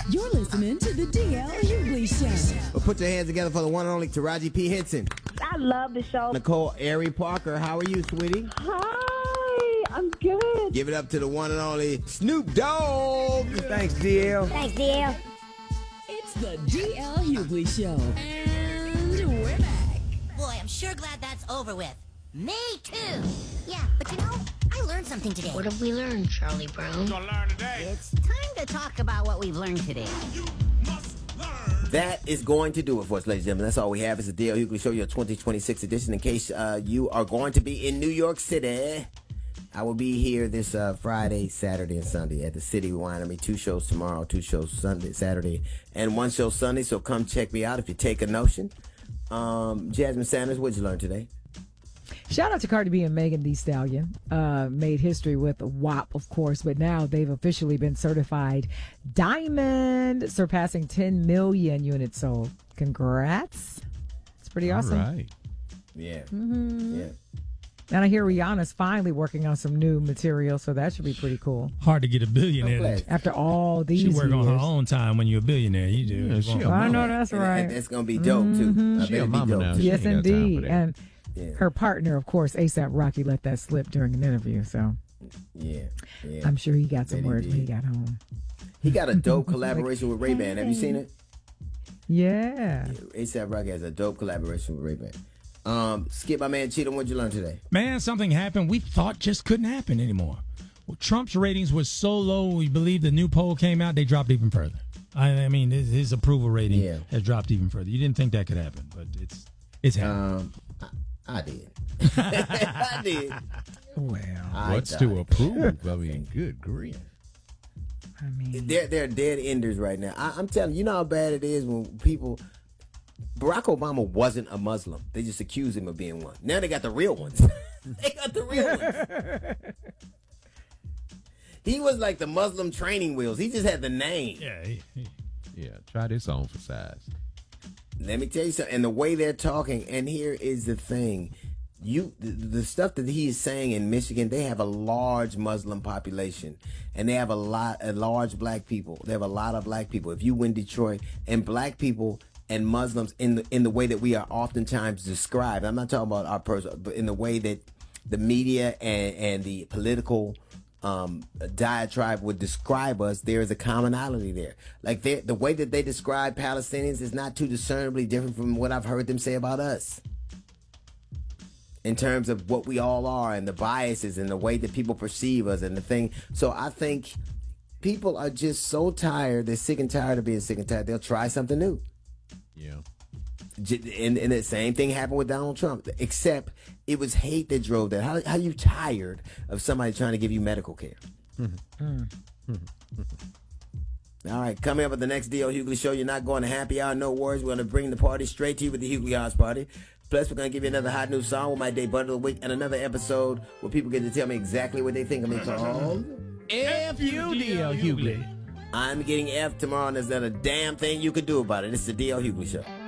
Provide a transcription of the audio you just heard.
You're listening to the DL Hughley Show. Well, put your hands together for the one and only Taraji P. Henson. I love the show. Nicole Ari Parker, how are you, sweetie? Hi, I'm good. Give it up to the one and only Snoop Dogg. Thanks, DL. Thanks, DL. It's the DL Hughley Show. And we're back. Boy, I'm sure glad that's over with. Me too. Yeah, but you know, I learned something today. What have we learned, Charlie Brown? Gonna learn today. It's time to talk about what we've learned today. You must learn. That is going to do it for us, ladies and gentlemen. That's all we have. It's the DL Hughley Show, your 2026 edition. In case you are going to be in New York City, I will be here this Friday, Saturday, and Sunday at the City Winery. 2 shows tomorrow, 2 shows Saturday, and 1 show Sunday. So come check me out if you take a notion. Jasmine Sanders, what'd you learn today? Shout out to Cardi B and Megan Thee Stallion. Made history with WAP, of course, but now they've officially been certified diamond, surpassing 10 million units sold. Congrats. It's pretty awesome. All right. Yeah. Mm-hmm. Yeah. And I hear Rihanna's finally working on some new material, so that should be pretty cool. Hard to get a billionaire. After all these She work years. on her own time when you're a billionaire. You do. Yeah, she a I know that's right. And that's going to be dope, too. I She bet a it be mama dope, now. too. Yes, indeed. And Yeah. her partner, of course, A$AP Rocky, let that slip during an interview, so Yeah. I'm sure he got some Bet he words when he did. got home. He got a dope collaboration with Ray-Ban. Have you seen it? Yeah. A$AP Rocky has a dope collaboration with Ray-Ban. Skip, my man Cheatham, what'd you learn today? Man, something happened we thought just couldn't happen anymore. Well, Trump's ratings were so low, we believe the new poll came out, they dropped even further. I mean, his approval rating has dropped even further. You didn't think that could happen, but it's happened. I did. I did. Well, what's to approve? I mean, good grief. I mean, they're dead enders right now. I'm telling you, you know how bad it is when people. Barack Obama wasn't a Muslim. They just accused him of being one. Now they got the real ones. They got the real ones. He was like the Muslim training wheels. He just had the name. Yeah, try this on for size. Let me tell you something. And the way they're talking, and here is the thing. The stuff that he is saying in Michigan, they have a large Muslim population, and they have a large black people. They have a lot of black people. If you win Detroit, and black people and Muslims in the way that we are oftentimes described, I'm not talking about our person, but in the way that the media and the political diatribe would describe us, there is a commonality there. Like the way that they describe Palestinians is not too discernibly different from what I've heard them say about us. In terms of what we all are and the biases and the way that people perceive us and the thing. So I think people are just so tired. They're sick and tired of being sick and tired. They'll try something new. Yeah. And the same thing happened with Donald Trump, except it was hate that drove that. How you tired of somebody trying to give you medical care? All right, coming up at the next DL Hughley Show, you're not going to happy hour, no worries. We're going to bring the party straight to you with the Hughley House Party. Plus, we're going to give you another hot new song with my day butter of the week and another episode where people get to tell me exactly what they think of me called F-U-D-L Hughley. I'm getting F tomorrow and there's not a damn thing you can do about it. It's the DL Hughley Show.